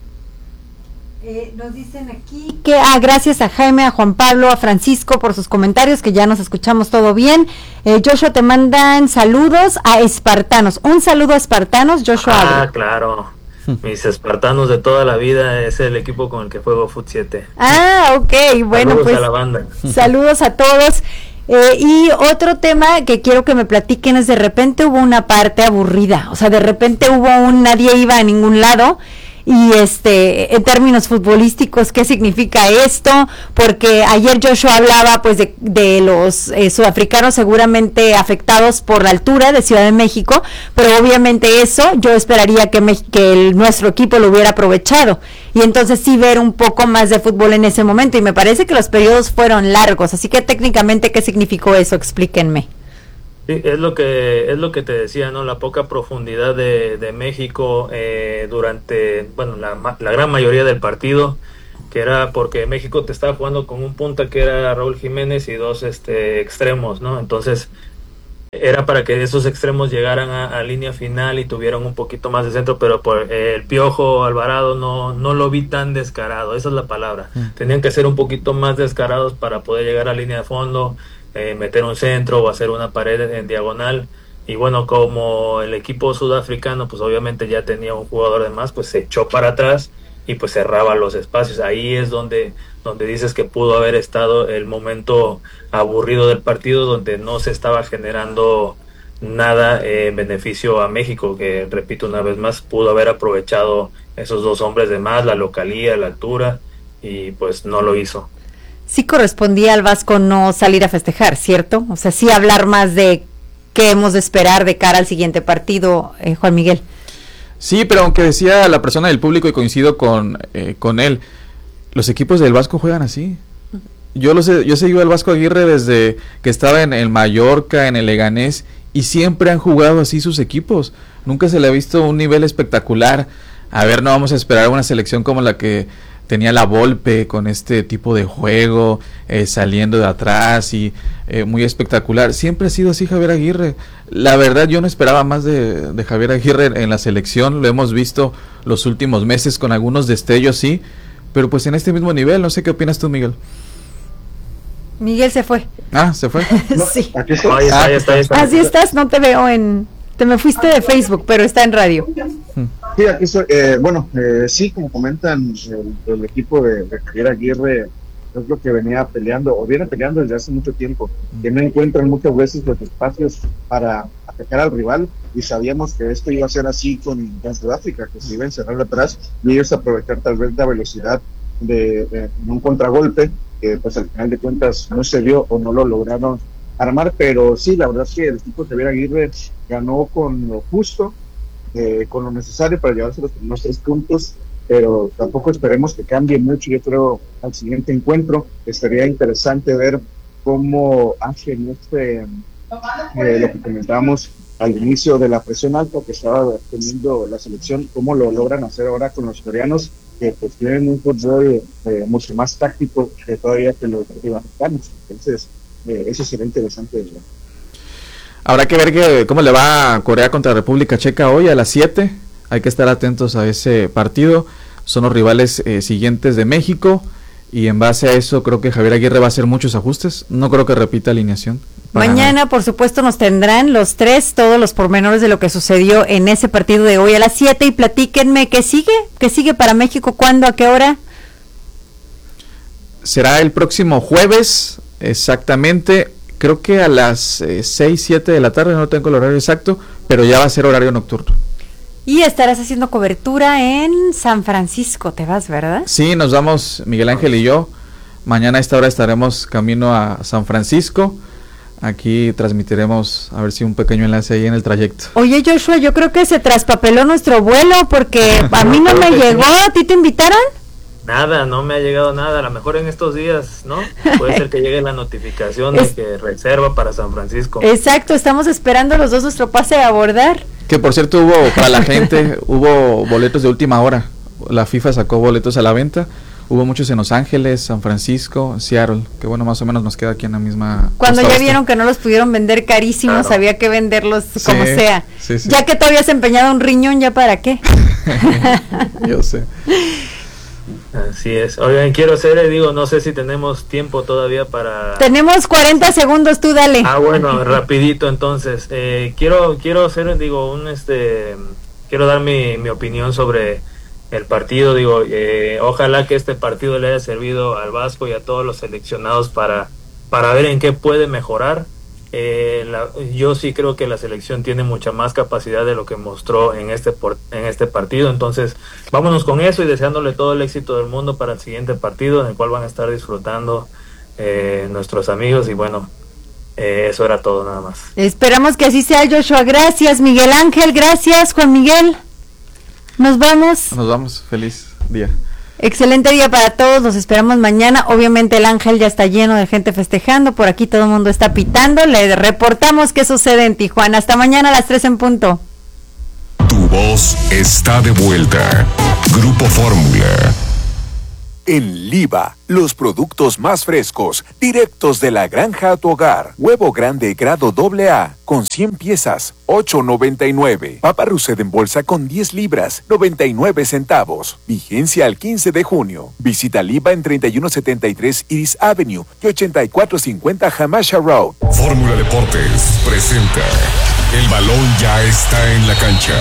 Eh, nos dicen aquí que ah, gracias a Jaime, a Juan Pablo, a Francisco por sus comentarios, que ya nos escuchamos todo bien. Eh, Joshua, te mandan saludos a espartanos. Un saludo a espartanos, Joshua. Ah, Abre. claro. Mis espartanos de toda la vida es el equipo con el que juego Fut siete. Ah, ok, bueno, saludos pues a la banda. Saludos a todos. Eh, y otro tema que quiero que me platiquen es, de repente hubo una parte aburrida, o sea, de repente hubo un nadie iba a ningún lado, y este en términos futbolísticos, ¿qué significa esto? Porque ayer Joshua hablaba pues de, de los eh, sudafricanos seguramente afectados por la altura de Ciudad de México, pero obviamente eso yo esperaría que, me, que el, nuestro equipo lo hubiera aprovechado, y entonces sí ver un poco más de fútbol en ese momento, y me parece que los periodos fueron largos, así que técnicamente, ¿qué significó eso? Explíquenme. Sí, es lo que es lo que te decía, ¿no? La poca profundidad de, de México eh, durante, bueno, la, la gran mayoría del partido, que era porque México te estaba jugando con un punta que era Raúl Jiménez y dos este extremos, ¿no? Entonces era para que esos extremos llegaran a, a línea final y tuvieran un poquito más de centro, pero por eh, el Piojo Alvarado no no lo vi tan descarado, esa es la palabra. Mm. Tenían que ser un poquito más descarados para poder llegar a línea de fondo, Eh, meter un centro o hacer una pared en diagonal, y bueno, como el equipo sudafricano pues obviamente ya tenía un jugador de más, pues se echó para atrás y pues cerraba los espacios. Ahí es donde donde dices que pudo haber estado el momento aburrido del partido, donde no se estaba generando nada en eh, beneficio a México, que repito una vez más, pudo haber aprovechado esos dos hombres de más, la localía, la altura, y pues no lo hizo. Sí correspondía al Vasco no salir a festejar, ¿cierto? O sea, sí hablar más de qué hemos de esperar de cara al siguiente partido, eh, Juan Miguel. Sí, pero aunque decía la persona del público, y coincido con, eh, con él, los equipos del Vasco juegan así. Yo lo sé, yo seguí al Vasco Aguirre desde que estaba en el Mallorca, en el Leganés, y siempre han jugado así sus equipos. Nunca se le ha visto un nivel espectacular. A ver, no vamos a esperar una selección como la que tenía la Volpe, con este tipo de juego, eh, saliendo de atrás y eh, muy espectacular. Siempre ha sido así Javier Aguirre. La verdad, yo no esperaba más de, de Javier Aguirre en la selección. Lo hemos visto los últimos meses con algunos destellos, sí, pero pues en este mismo nivel. No sé qué opinas tú, Miguel. Miguel se fue. Ah, ¿se fue? No, sí. Aquí está. Ahí está, ahí está, ahí está. Así estás, no te veo en... Te me fuiste de Facebook, pero está en radio. Sí, aquí estoy. Eh, bueno, eh, sí, como comentan, el, el equipo de, de Javier Aguirre es lo que venía peleando, o viene peleando desde hace mucho tiempo, que no encuentran muchas veces los espacios para atacar al rival, y sabíamos que esto iba a ser así con, con Sudáfrica, que se iba a encerrar atrás y ellos aprovechar tal vez la velocidad de, de, de un contragolpe, que pues al final de cuentas no se dio o no lo lograron armar. Pero sí, la verdad es que el equipo de Javier Aguirre ganó con lo justo, eh, con lo necesario para llevarse los primeros tres puntos, pero tampoco esperemos que cambie mucho. Yo creo al siguiente encuentro estaría interesante ver cómo hacen este, eh, lo que comentábamos al inicio de la presión alta que estaba teniendo la selección, cómo lo logran hacer ahora con los coreanos, que pues tienen un fútbol eh, mucho más táctico que todavía que los americanos. Entonces, eh, eso sería interesante de ver. Habrá que ver que, cómo le va a Corea contra República Checa hoy a las siete. Hay que estar atentos a ese partido. Son los rivales eh, siguientes de México, y en base a eso creo que Javier Aguirre va a hacer muchos ajustes. No creo que repita alineación. Mañana, ganar. Por supuesto, nos tendrán los tres todos los pormenores de lo que sucedió en ese partido de hoy a las siete, y platíquenme qué sigue, qué sigue para México, cuándo, a qué hora. Será el próximo jueves, exactamente. Creo que a las eh, seis, siete de la tarde, no tengo el horario exacto, pero ya va a ser horario nocturno. Y estarás haciendo cobertura en San Francisco, te vas, ¿verdad? Sí, nos vamos Miguel Ángel y yo. Mañana a esta hora estaremos camino a San Francisco. Aquí transmitiremos, a ver si un pequeño enlace ahí en el trayecto. Oye, Joshua, yo creo que se traspapeló nuestro vuelo, porque a mí no me llegó. ¿A ti te invitaron? Nada, no me ha llegado nada. A lo mejor en estos días, ¿no? Puede ser que llegue la notificación es... de que reserva para San Francisco. Exacto, estamos esperando los dos nuestro pase a abordar. Que por cierto hubo, para la gente, hubo boletos de última hora. La FIFA sacó boletos a la venta. Hubo muchos en Los Ángeles, San Francisco, Seattle, que bueno, más o menos nos queda aquí en la misma... Cuando ya vieron que no los pudieron vender carísimos, claro, había que venderlos sí, como sea. Sí, sí. Ya que todavía has empeñado un riñón, ¿ya para qué? Yo sé. Así es. Oigan, quiero hacer, digo, no sé si tenemos tiempo todavía para... Tenemos cuarenta segundos, tú dale. Ah, bueno, rapidito entonces. Eh, quiero quiero hacer, digo, un este... Quiero dar mi, mi opinión sobre el partido. Digo, eh, ojalá que este partido le haya servido al Vasco y a todos los seleccionados para, para ver en qué puede mejorar. Eh, la, yo sí creo que la selección tiene mucha más capacidad de lo que mostró en este por, en este partido. Entonces vámonos con eso y deseándole todo el éxito del mundo para el siguiente partido, en el cual van a estar disfrutando eh, nuestros amigos. Y bueno, eh, eso era todo nada más. Esperamos que así sea, Joshua. Gracias, Miguel Ángel. Gracias, Juan Miguel. Nos vamos. Nos vamos. Feliz día. Excelente día para todos, nos esperamos mañana. Obviamente el Ángel ya está lleno de gente festejando, por aquí todo el mundo está pitando. Le reportamos qué sucede en Tijuana. Hasta mañana a las tres en punto. Tu voz está de vuelta. Grupo Fórmula. En Liva, los productos más frescos, directos de la granja a tu hogar. Huevo grande grado doble A, con cien piezas, ocho noventa y nueve. Papa Russet en bolsa con diez libras, noventa y nueve centavos. Vigencia al quince de junio. Visita Liva en treinta y uno setenta y tres Iris Avenue y ochenta y cuatro cincuenta Hamasha Road. Fórmula Deportes presenta. El balón ya está en la cancha.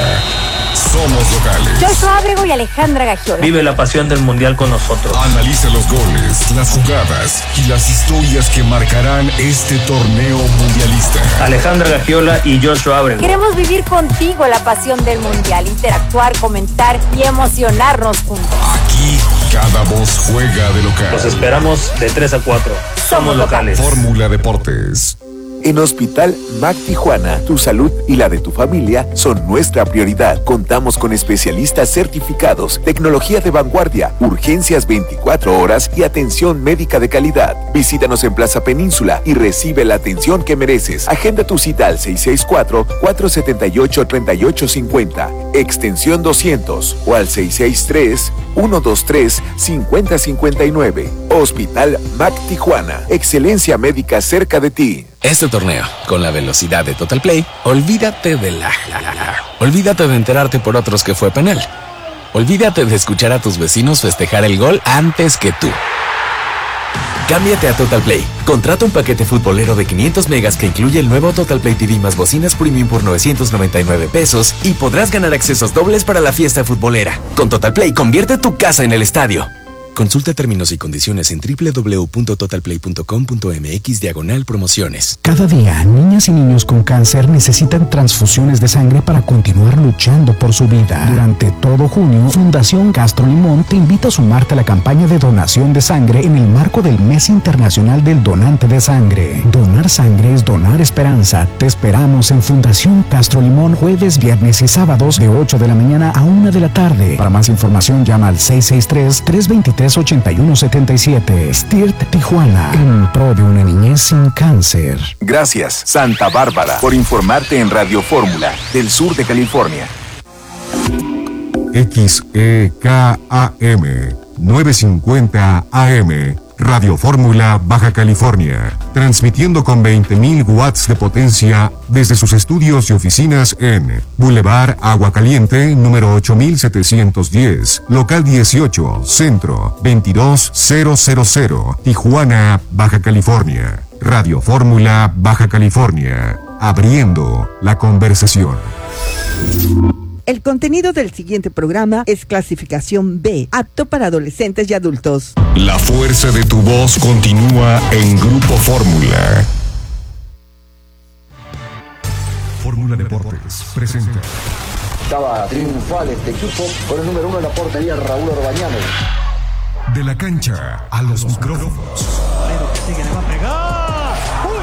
Somos locales. Joshua Ábrego y Alejandra Gagiola. Vive la pasión del mundial con nosotros. Analiza los goles, las jugadas y las historias que marcarán este torneo mundialista. Alejandra Gagiola y Joshua Ábrego. Queremos vivir contigo la pasión del mundial, interactuar, comentar y emocionarnos juntos. Aquí cada voz juega de local. Los esperamos de tres a cuatro. Somos locales. Fórmula Deportes. En Hospital Mac Tijuana, tu salud y la de tu familia son nuestra prioridad. Contamos con especialistas certificados, tecnología de vanguardia, urgencias veinticuatro horas y atención médica de calidad. Visítanos en Plaza Península y recibe la atención que mereces. Agenda tu cita al seis seis cuatro, cuatro siete ocho, tres ocho cinco cero, extensión doscientos o al seis seis tres, uno dos tres, cinco cero cinco nueve. Hospital Mac Tijuana, excelencia médica cerca de ti. Este torneo, con la velocidad de Total Play, olvídate de la, la, la, la. Olvídate de enterarte por otros que fue penal. Olvídate de escuchar a tus vecinos festejar el gol antes que tú. Cámbiate a Total Play. Contrata un paquete futbolero de quinientos megas que incluye el nuevo Total Play T V más bocinas premium por novecientos noventa y nueve pesos y podrás ganar accesos dobles para la fiesta futbolera. Con Total Play, convierte tu casa en el estadio. Consulta términos y condiciones en doble u doble u doble u punto total play punto com punto m x diagonal promociones. Cada día, niñas y niños con cáncer necesitan transfusiones de sangre para continuar luchando por su vida. Durante todo junio, Fundación Castro Limón te invita a sumarte a la campaña de donación de sangre en el marco del Mes Internacional del Donante de Sangre. Donar sangre es donar esperanza. Te esperamos en Fundación Castro Limón jueves, viernes y sábados de ocho de la mañana a una de la tarde. Para más información llama al seis seis tres, tres dos tres, ocho uno siete siete. S T I R T Tijuana, en pro de una niñez sin cáncer. Gracias, Santa Bárbara, por informarte en Radio Fórmula del sur de California. X E K A M novecientos cincuenta A M, Radio Fórmula Baja California, transmitiendo con veinte mil watts de potencia desde sus estudios y oficinas en Boulevard Agua Caliente, número ocho mil setecientos diez, local dieciocho, centro, veintidós mil, Tijuana, Baja California. Radio Fórmula Baja California, abriendo la conversación. El contenido del siguiente programa es clasificación B, apto para adolescentes y adultos. La fuerza de tu voz continúa en Grupo Fórmula. Fórmula Deportes presenta. Estaba triunfal este equipo con el número uno en la portería, Raúl Orbañano. De la cancha a los micrófonos. Que sigue, le va a pegar. ¡Uy,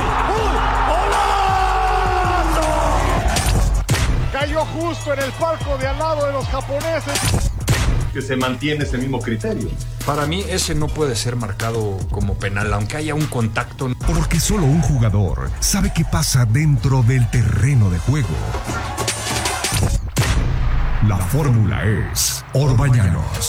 uy! ¡Golazo! Cayó justo en el palco de al lado de los japoneses. Que se mantiene ese mismo criterio. Para mí ese no puede ser marcado como penal, aunque haya un contacto. Porque solo un jugador sabe qué pasa dentro del terreno de juego. La fórmula es Orbañanos.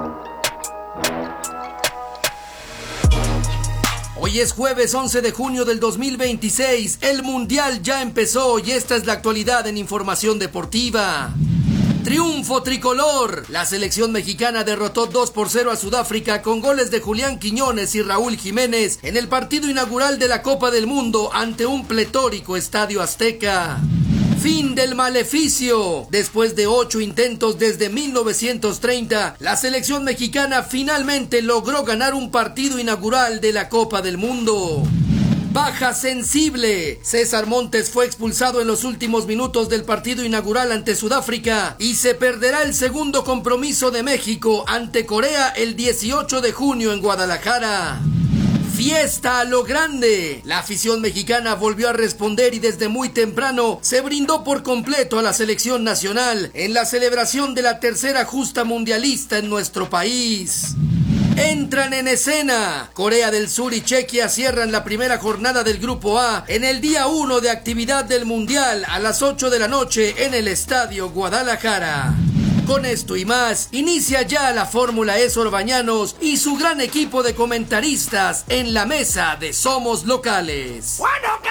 Hoy es jueves once de junio del dos mil veintiséis, el Mundial ya empezó y esta es la actualidad en Información Deportiva. Triunfo tricolor. La selección mexicana derrotó dos por cero a Sudáfrica con goles de Julián Quiñones y Raúl Jiménez en el partido inaugural de la Copa del Mundo ante un pletórico Estadio Azteca. Fin del maleficio. Después de ocho intentos desde mil novecientos treinta, la selección mexicana finalmente logró ganar un partido inaugural de la Copa del Mundo. Baja sensible. César Montes fue expulsado en los últimos minutos del partido inaugural ante Sudáfrica y se perderá el segundo compromiso de México ante Corea el dieciocho de junio en Guadalajara. Fiesta a lo grande. La afición mexicana volvió a responder y desde muy temprano se brindó por completo a la selección nacional en la celebración de la tercera justa mundialista en nuestro país. Entran en escena. Corea del Sur y Chequia cierran la primera jornada del Grupo A en el día uno de actividad del Mundial a las ocho de la noche en el Estadio Guadalajara. Con esto y más, inicia ya la Fórmula E Sor Bañanos y su gran equipo de comentaristas en la mesa de Somos Locales.